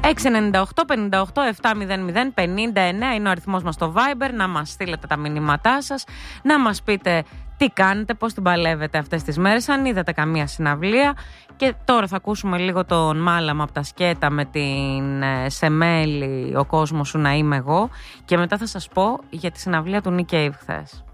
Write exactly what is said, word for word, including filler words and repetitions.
έξι εννιά οκτώ πενήντα οκτώ εβδομήντα μηδέν πενήντα εννέα είναι ο αριθμός μας στο Viber. Να μας στείλετε τα μηνύματά σας, να μας πείτε τι κάνετε, πώς την παλεύετε αυτές τις μέρες, αν είδατε καμία συναυλία. Και τώρα θα ακούσουμε λίγο τον Μάλαμα από τα σκέτα με την Σεμέλη, ο κόσμος σου να είμαι εγώ. Και μετά θα σας πω για τη συναυλία του Nick Cave χθες.